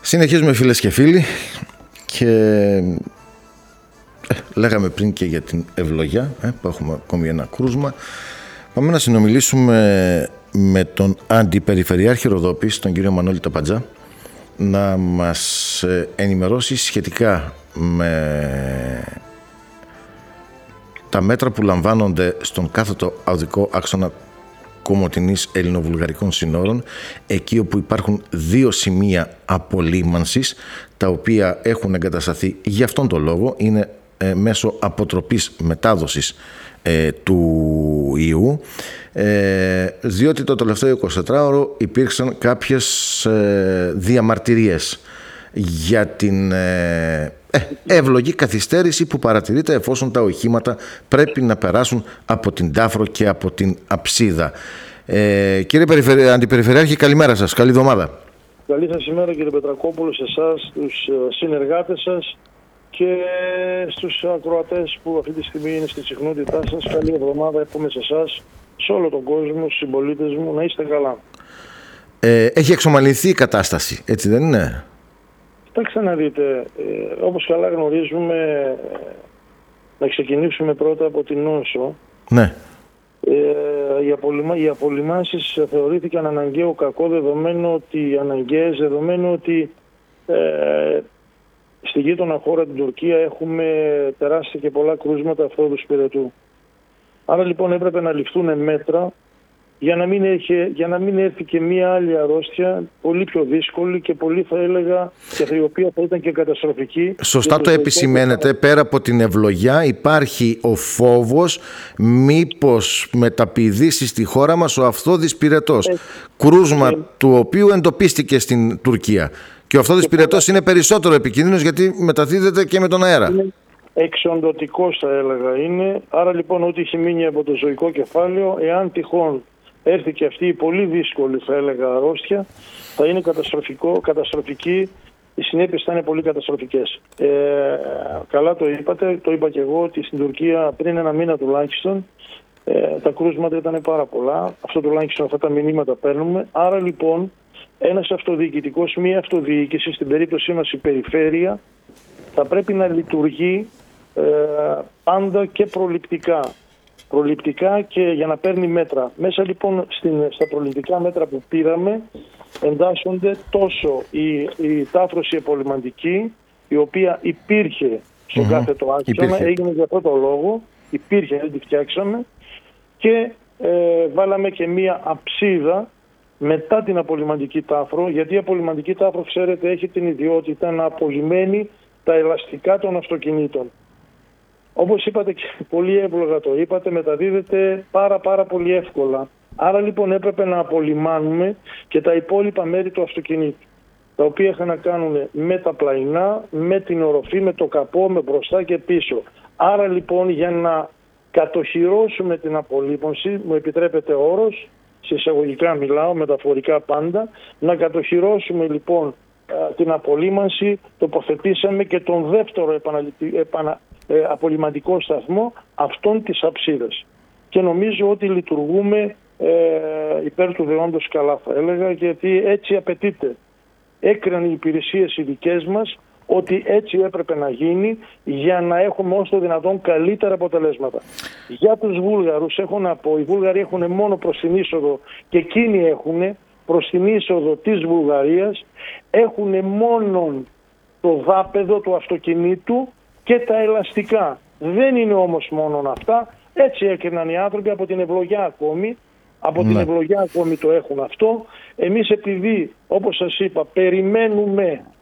Συνεχίζουμε φίλες και φίλοι και λέγαμε πριν και για την ευλογιά που έχουμε ακόμη ένα κρούσμα. Πάμε να συνομιλήσουμε με τον Αντιπεριφερειάρχη Ροδόπης, τον κύριο Μανώλη Ταπαντζά, να μας ενημερώσει σχετικά με τα μέτρα που λαμβάνονται στον κάθετο οδικό άξονα Κομοτηνής ελληνοβουλγαρικών συνόρων, εκεί όπου υπάρχουν 2 σημεία απολύμανσης, τα οποία έχουν εγκατασταθεί για αυτόν τον λόγο, είναι μέσω αποτροπής μετάδοσης του ιού, διότι το τελευταίο 24ωρο υπήρξαν κάποιες διαμαρτυρίες για την εύλογη καθυστέρηση που παρατηρείται εφόσον τα οχήματα πρέπει να περάσουν από την Τάφρο και από την Αψίδα. Κύριε Αντιπεριφερειάρχη, καλημέρα σας, καλή εβδομάδα. Καλή σας ημέρα κύριε Πετρακόπουλο, σε εσάς, στους συνεργάτες σας και στους ακροατές που αυτή τη στιγμή είναι στη συχνότητά σας. Καλή εβδομάδα εύχομαι σε εσάς, σε όλο τον κόσμο, στους συμπολίτες μου, να είστε καλά. Έχει εξομαλυνθεί η κατάσταση, έτσι δεν είναι? Κοιτάξτε να δείτε, όπως καλά γνωρίζουμε, να ξεκινήσουμε πρώτα από την νόσο. Ναι. Οι απολυμάνσεις θεωρήθηκαν αναγκαίο κακό, δεδομένου ότι στη γείτονα χώρα την Τουρκία έχουμε τεράστια και πολλά κρούσματα φθόδου πυρετού. Άρα λοιπόν έπρεπε να ληφθούν μέτρα για να μην έρθει και μία άλλη αρρώστια πολύ πιο δύσκολη και πολύ, θα έλεγα, και η οποία θα ήταν και καταστροφική. Σωστά το επισημαίνετε. Πέρα από την ευλογιά υπάρχει ο φόβος μήπως μεταπηδήσει στη χώρα μας ο αυθώδης πυρετός, κρούσμα του οποίου εντοπίστηκε στην Τουρκία. Και ο αυθώδης πυρετός είναι περισσότερο επικίνδυνος γιατί μεταδίδεται και με τον αέρα. Εξοντωτικός θα έλεγα είναι. Άρα λοιπόν ό,τι έχει μείνει από το ζωικό κεφάλαιο, εάν τυχόν έρθει και αυτή η πολύ δύσκολη, θα έλεγα, αρρώστια, θα είναι καταστροφική, οι συνέπειες θα είναι πολύ καταστροφικές. Καλά το είπατε, το είπα και εγώ, ότι στην Τουρκία πριν 1 μήνα τουλάχιστον τα κρούσματα ήταν πάρα πολλά. Αυτό τουλάχιστον αυτά τα μηνύματα παίρνουμε. Άρα λοιπόν ένας αυτοδιοικητικός, μία αυτοδιοίκηση, στην περίπτωσή μας η περιφέρεια, θα πρέπει να λειτουργεί πάντα και προληπτικά και για να παίρνει μέτρα. Μέσα λοιπόν στα προληπτικά μέτρα που πήραμε εντάσσονται τόσο η τάφρωση επολυμαντική, η οποία υπήρχε στον κάθετο άξονα, έγινε για αυτό το λόγο, υπήρχε, δεν τη φτιάξαμε, και βάλαμε και μία αψίδα μετά την απολυμαντική τάφρο, γιατί η απολυμαντική τάφρο, ξέρετε, έχει την ιδιότητα να απολυμμένει τα ελαστικά των αυτοκινήτων. Όπως είπατε και πολύ εύλογα το είπατε, μεταδίδεται πάρα πολύ εύκολα. Άρα λοιπόν έπρεπε να απολυμάνουμε και τα υπόλοιπα μέρη του αυτοκινήτου, τα οποία είχαν να κάνουν με τα πλαϊνά, με την οροφή, με το καπό, με μπροστά και πίσω. Άρα λοιπόν για να κατοχυρώσουμε την απολύμωση, μου επιτρέπετε ο όρος, σε εισαγωγικά μιλάω, μεταφορικά πάντα, να κατοχυρώσουμε λοιπόν την απολύμανση, τοποθετήσαμε και τον δεύτερο απολυμαντικό σταθμό, αυτόν της αψίδας. Και νομίζω ότι λειτουργούμε υπέρ του δεόντος καλά, θα έλεγα, γιατί έτσι απαιτείται. Έκριναν οι υπηρεσίες οι δικές μας ότι έτσι έπρεπε να γίνει για να έχουμε όσο το δυνατόν καλύτερα αποτελέσματα. Για τους Βούλγαρους έχω να πω, οι Βούλγαροι έχουν μόνο προς την είσοδο και εκείνοι έχουν προς την είσοδο της Βουλγαρίας, έχουν μόνο το δάπεδο του αυτοκινήτου και τα ελαστικά. Δεν είναι όμως μόνο αυτά, έτσι έκριναν οι άνθρωποι από την ευλογιά ακόμη. Την ευλογιά ακόμη το έχουν αυτό. Εμείς επειδή, όπως σας είπα, περιμένουμε